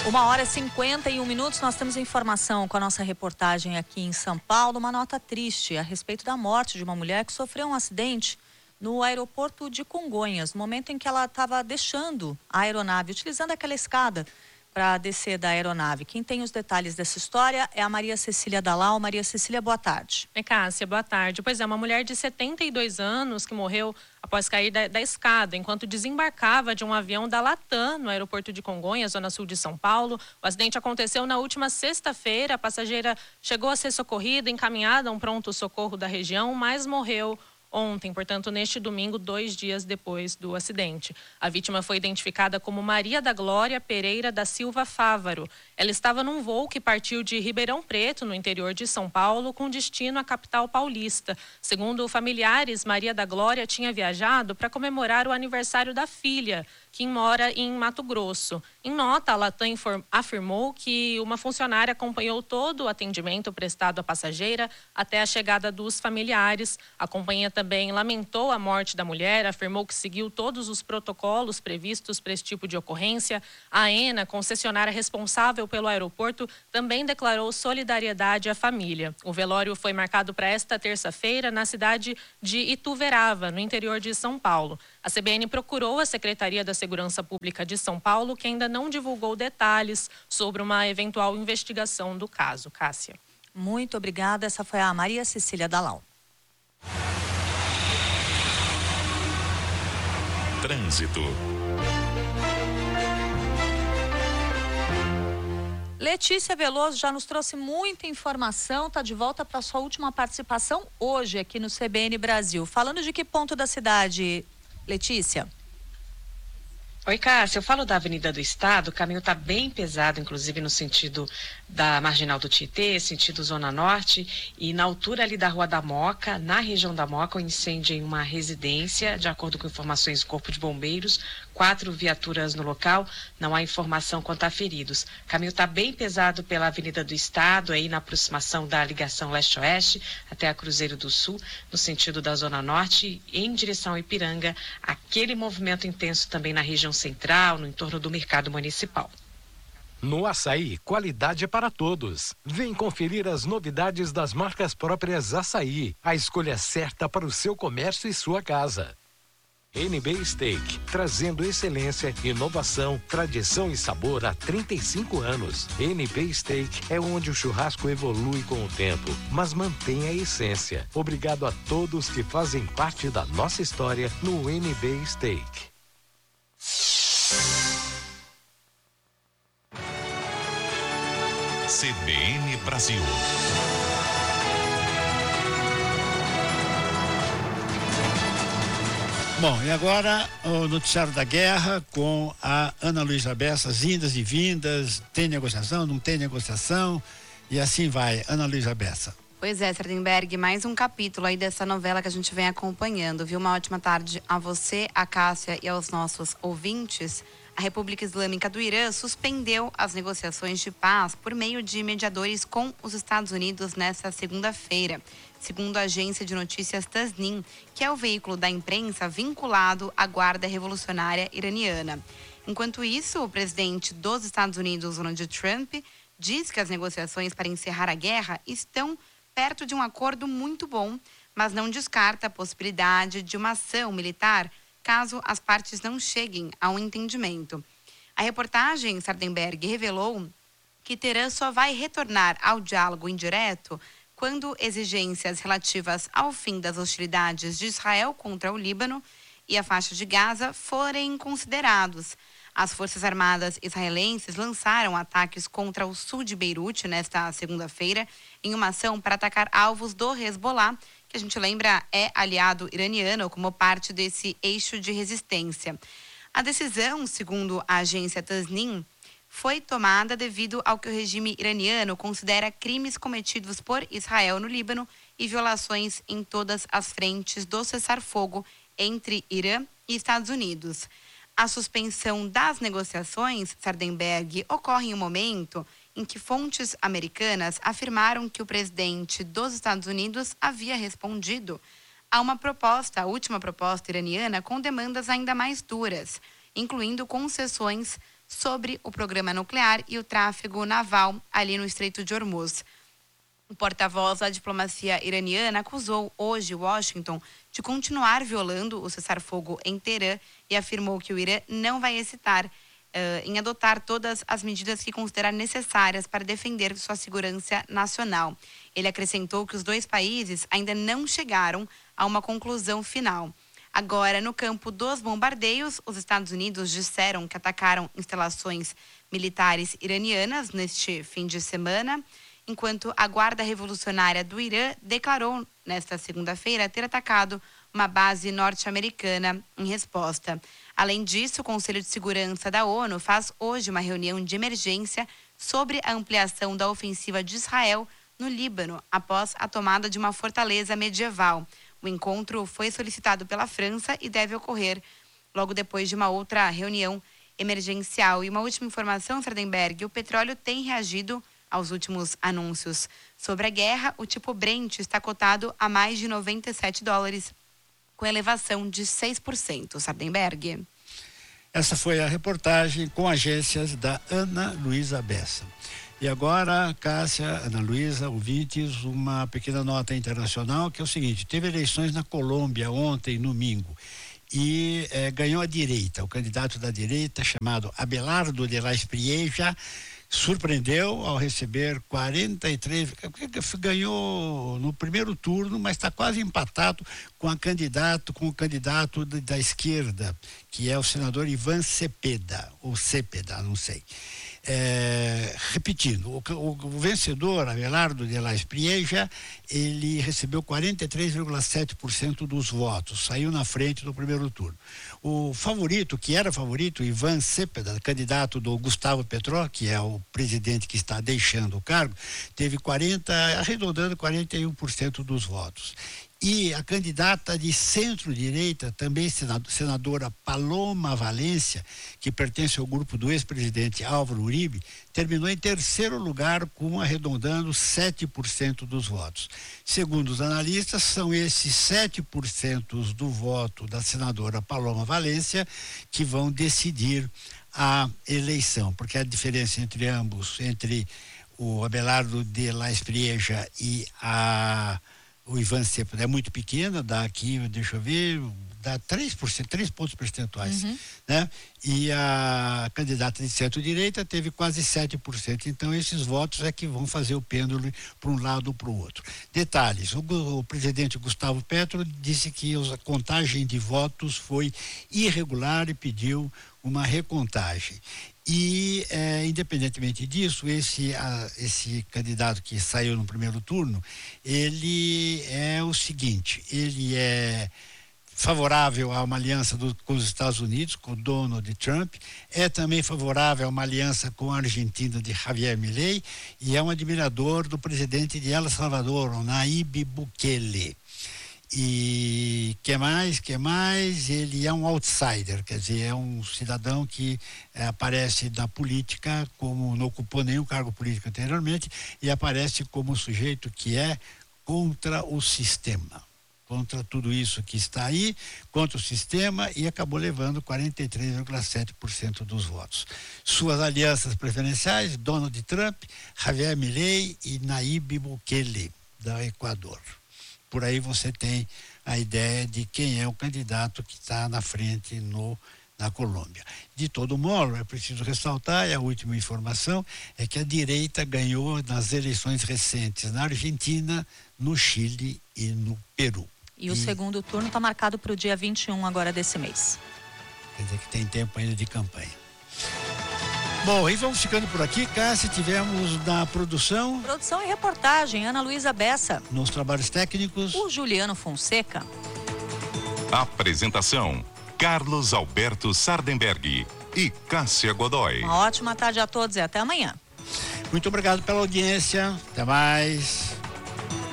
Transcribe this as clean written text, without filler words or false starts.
1h51, nós temos informação com a nossa reportagem aqui em São Paulo, uma nota triste a respeito da morte de uma mulher que sofreu um acidente no aeroporto de Congonhas, no momento em que ela estava deixando a aeronave, utilizando aquela escada para descer da aeronave. Quem tem os detalhes dessa história é a Maria Cecília Dalal. Maria Cecília, boa tarde. Cássia, boa tarde. Pois é, uma mulher de 72 anos que morreu após cair da escada enquanto desembarcava de um avião da Latam no aeroporto de Congonhas, zona sul de São Paulo. O acidente aconteceu na última sexta-feira. A passageira chegou a ser socorrida, encaminhada a um pronto-socorro da região, mas morreu ontem, portanto, neste domingo, 2 dias depois do acidente. A vítima foi identificada como Maria da Glória Pereira da Silva Fávaro. Ela estava num voo que partiu de Ribeirão Preto, no interior de São Paulo, com destino à capital paulista. Segundo familiares, Maria da Glória tinha viajado para comemorar o aniversário da filha, que mora em Mato Grosso. Em nota, a Latam afirmou que uma funcionária acompanhou todo o atendimento prestado à passageira até a chegada dos familiares. A companhia também lamentou a morte da mulher, afirmou que seguiu todos os protocolos previstos para esse tipo de ocorrência. A AENA, concessionária responsável pelo aeroporto, também declarou solidariedade à família. O velório foi marcado para esta terça-feira na cidade de Ituverava, no interior de São Paulo. A CBN procurou a Secretaria da Segurança Pública de São Paulo, que ainda não divulgou detalhes sobre uma eventual investigação do caso. Cássia. Muito obrigada. Essa foi a Maria Cecília Dalal. Trânsito. Letícia Veloso já nos trouxe muita informação, está de volta para sua última participação hoje aqui no CBN Brasil. Falando de que ponto da cidade, Letícia? Oi, Cássia, eu falo da Avenida do Estado, o caminho está bem pesado, inclusive no sentido da Marginal do Tietê, sentido Zona Norte, e na altura ali da Rua da Moca, na região da Moca, o incêndio em uma residência, de acordo com informações do Corpo de Bombeiros, 4 viaturas no local, não há informação quanto a feridos. O caminho está bem pesado pela Avenida do Estado, aí na aproximação da ligação leste-oeste até a Cruzeiro do Sul, no sentido da Zona Norte, em direção a Ipiranga, aquele movimento intenso também na região central, no entorno do mercado municipal. No Açaí, qualidade é para todos. Vem conferir as novidades das marcas próprias Açaí, a escolha certa para o seu comércio e sua casa. NB Steak, trazendo excelência, inovação, tradição e sabor há 35 anos. NB Steak é onde o churrasco evolui com o tempo, mas mantém a essência. Obrigado a todos que fazem parte da nossa história no NB Steak. CBN Brasil. Bom, e agora o noticiário da guerra com a Ana Luísa Bessa, as indas e vindas, tem negociação, não tem negociação, e assim vai. Ana Luísa Bessa. Pois é, Sardenberg, mais um capítulo aí dessa novela que a gente vem acompanhando, viu? Uma ótima tarde a você, a Cássia e aos nossos ouvintes. A República Islâmica do Irã suspendeu as negociações de paz por meio de mediadores com os Estados Unidos nesta segunda-feira, segundo a agência de notícias Tasnim, que é o veículo da imprensa vinculado à Guarda Revolucionária Iraniana. Enquanto isso, o presidente dos Estados Unidos, Donald Trump, diz que as negociações para encerrar a guerra estão perto de um acordo muito bom, mas não descarta a possibilidade de uma ação militar caso as partes não cheguem a um entendimento. A reportagem Sardenberg revelou que Teherã só vai retornar ao diálogo indireto quando exigências relativas ao fim das hostilidades de Israel contra o Líbano e a faixa de Gaza forem considerados. As Forças Armadas israelenses lançaram ataques contra o sul de Beirute nesta segunda-feira em uma ação para atacar alvos do Hezbollah, que a gente lembra é aliado iraniano como parte desse eixo de resistência. A decisão, segundo a agência Tasnim, foi tomada devido ao que o regime iraniano considera crimes cometidos por Israel no Líbano e violações em todas as frentes do cessar-fogo entre Irã e Estados Unidos. A suspensão das negociações, Sardenberg, ocorre em um momento em que fontes americanas afirmaram que o presidente dos Estados Unidos havia respondido a uma proposta, a última proposta iraniana, com demandas ainda mais duras, incluindo concessões sobre o programa nuclear e o tráfego naval ali no Estreito de Hormuz. O porta-voz da diplomacia iraniana acusou hoje Washington de continuar violando o cessar-fogo em Teherã e afirmou que o Irã não vai hesitar em adotar todas as medidas que considerar necessárias para defender sua segurança nacional. Ele acrescentou que os dois países ainda não chegaram a uma conclusão final. Agora, no campo dos bombardeios, os Estados Unidos disseram que atacaram instalações militares iranianas neste fim de semana, enquanto a Guarda Revolucionária do Irã declarou nesta segunda-feira ter atacado uma base norte-americana em resposta. Além disso, o Conselho de Segurança da ONU faz hoje uma reunião de emergência sobre a ampliação da ofensiva de Israel no Líbano, após a tomada de uma fortaleza medieval. O encontro foi solicitado pela França e deve ocorrer logo depois de uma outra reunião emergencial. E uma última informação, Sardenberg: o petróleo tem reagido aos últimos anúncios sobre a guerra. O tipo Brent está cotado a mais de $97, com elevação de 6%. Sardenberg. Essa foi a reportagem com agências da Ana Luísa Bessa. E agora, Cássia, Ana Luísa, ouvintes, uma pequena nota internacional, que é o seguinte: teve eleições na Colômbia ontem, domingo, e ganhou a direita. O candidato da direita, chamado Abelardo de la Espriella, surpreendeu ao receber 43, ganhou no primeiro turno, mas está quase empatado com o candidato da esquerda, que é o senador Ivan Cepeda, ou Cepeda, não sei. Repetindo, o vencedor, Abelardo de la Espriella, ele recebeu 43,7% dos votos, saiu na frente do primeiro turno. O favorito, que era favorito, Ivan Cepeda, candidato do Gustavo Petro, que é o presidente que está deixando o cargo, teve arredondando 41% dos votos. E a candidata de centro-direita, também senadora Paloma Valência, que pertence ao grupo do ex-presidente Álvaro Uribe, terminou em terceiro lugar, arredondando 7% dos votos. Segundo os analistas, são esses 7% do voto da senadora Paloma Valência que vão decidir a eleição, porque a diferença entre ambos, entre o Abelardo de la Espriella e o Ivan Cepeda, é muito pequena, dá aqui, deixa eu ver, dá 3%, 3 pontos percentuais, né? E a candidata de centro-direita teve quase 7%. Então, esses votos é que vão fazer o pêndulo para um lado ou para o outro. Detalhes: o presidente Gustavo Petro disse que a contagem de votos foi irregular e pediu uma recontagem. E, independentemente disso, esse candidato que saiu no primeiro turno, ele é o seguinte: ele é favorável a uma aliança com os Estados Unidos, com Donald Trump, é também favorável a uma aliança com a Argentina de Javier Milei, e é um admirador do presidente de El Salvador, Nayib Bukele. E que mais? Ele é um outsider, quer dizer, é um cidadão que aparece na política como não ocupou nenhum cargo político anteriormente, e aparece como um sujeito que é contra o sistema, contra tudo isso que está aí, contra o sistema, e acabou levando 43,7% dos votos. Suas alianças preferenciais: Donald Trump, Javier Milei e Nayib Bukele, do Equador. Por aí você tem a ideia de quem é o candidato que está na frente na Colômbia. De todo modo, é preciso ressaltar, e a última informação é que a direita ganhou nas eleições recentes na Argentina, no Chile e no Peru. E o segundo turno está marcado para o dia 21 agora desse mês. Quer dizer que tem tempo ainda de campanha. Bom, e vamos ficando por aqui, Cássia. Tivemos na produção e reportagem, Ana Luísa Bessa. Nos trabalhos técnicos, o Juliano Fonseca. Apresentação: Carlos Alberto Sardenberg e Cássia Godoy. Uma ótima tarde a todos e até amanhã. Muito obrigado pela audiência. Até mais.